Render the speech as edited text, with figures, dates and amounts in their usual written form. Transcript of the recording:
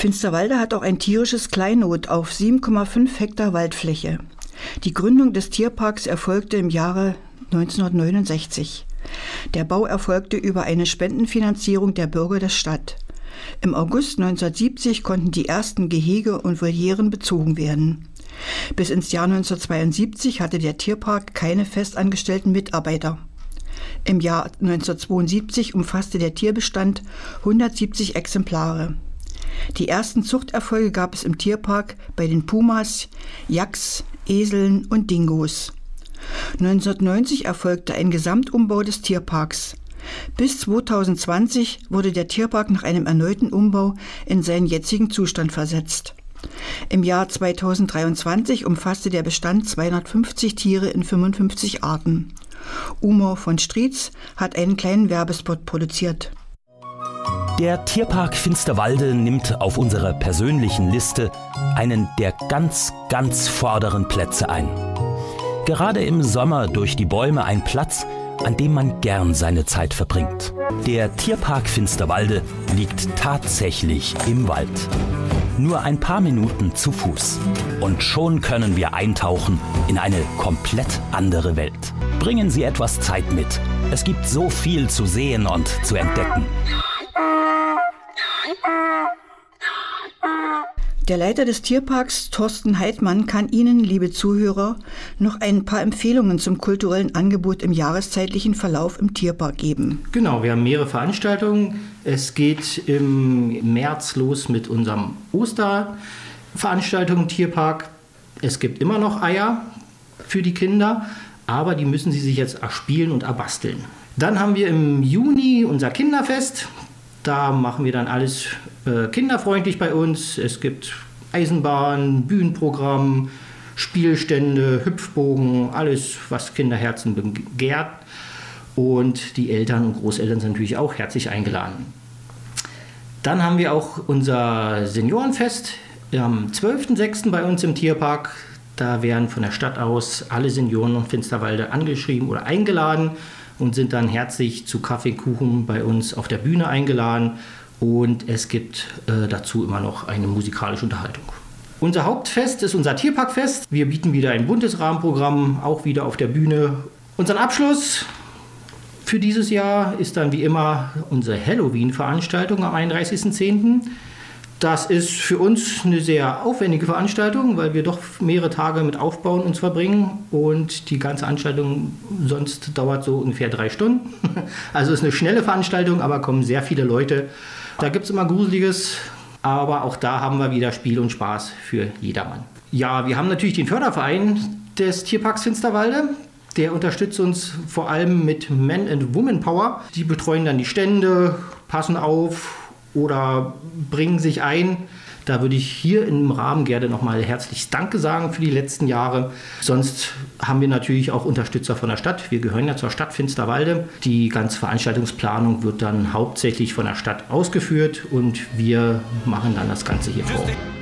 Finsterwalde hat auch ein tierisches Kleinod auf 7,5 Hektar Waldfläche. Die Gründung des Tierparks erfolgte im Jahre 1969. Der Bau erfolgte über eine Spendenfinanzierung der Bürger der Stadt. Im August 1970 konnten die ersten Gehege und Volieren bezogen werden. Bis ins Jahr 1972 hatte der Tierpark keine festangestellten Mitarbeiter. Im Jahr 1972 umfasste der Tierbestand 170 Exemplare. Die ersten Zuchterfolge gab es im Tierpark bei den Pumas, Yaks, Eseln und Dingos. 1990 erfolgte ein Gesamtumbau des Tierparks. Bis 2020 wurde der Tierpark nach einem erneuten Umbau in seinen jetzigen Zustand versetzt. Im Jahr 2023 umfasste der Bestand 250 Tiere in 55 Arten. Umo von Strietz hat einen kleinen Werbespot produziert. Der Tierpark Finsterwalde nimmt auf unserer persönlichen Liste einen der ganz, ganz vorderen Plätze ein. Gerade im Sommer durch die Bäume ein Platz, an dem man gern seine Zeit verbringt. Der Tierpark Finsterwalde liegt tatsächlich im Wald. Nur ein paar Minuten zu Fuß. Und schon können wir eintauchen in eine komplett andere Welt. Bringen Sie etwas Zeit mit. Es gibt so viel zu sehen und zu entdecken. Der Leiter des Tierparks, Thorsten Heidmann, kann Ihnen, liebe Zuhörer, noch ein paar Empfehlungen zum kulturellen Angebot im jahreszeitlichen Verlauf im Tierpark geben. Genau, wir haben mehrere Veranstaltungen. Es geht im März los mit unserem Osterveranstaltung im Tierpark. Es gibt immer noch Eier für die Kinder, aber die müssen sie sich jetzt erspielen und erbasteln. Dann haben wir im Juni unser Kinderfest. Da machen wir dann alles kinderfreundlich bei uns. Es gibt Eisenbahn, Bühnenprogramm, Spielstände, Hüpfbogen, alles, was Kinderherzen begehrt. Und die Eltern und Großeltern sind natürlich auch herzlich eingeladen. Dann haben wir auch unser Seniorenfest am 12.06. bei uns im Tierpark. Da werden von der Stadt aus alle Senioren und Finsterwalde angeschrieben oder eingeladen und sind dann herzlich zu Kaffee, Kuchen bei uns auf der Bühne eingeladen. Und es gibt dazu immer noch eine musikalische Unterhaltung. Unser Hauptfest ist unser Tierparkfest. Wir bieten wieder ein buntes Rahmenprogramm, auch wieder auf der Bühne. Unseren Abschluss für dieses Jahr ist dann wie immer unsere Halloween-Veranstaltung am 31.10. Das ist für uns eine sehr aufwendige Veranstaltung, weil wir doch mehrere Tage mit Aufbauen uns verbringen und die ganze Veranstaltung sonst dauert so ungefähr 3 Stunden. Also es ist eine schnelle Veranstaltung, aber kommen sehr viele Leute. Da gibt es immer Gruseliges, aber auch da haben wir wieder Spiel und Spaß für jedermann. Ja, wir haben natürlich den Förderverein des Tierparks Finsterwalde. Der unterstützt uns vor allem mit Men and Women Power. Die betreuen dann die Stände, passen auf oder bringen sich ein. Da würde ich hier im Rahmen gerne nochmal herzlich Danke sagen für die letzten Jahre. Sonst haben wir natürlich auch Unterstützer von der Stadt. Wir gehören ja zur Stadt Finsterwalde. Die ganze Veranstaltungsplanung wird dann hauptsächlich von der Stadt ausgeführt und wir machen dann das Ganze hier vor Ort.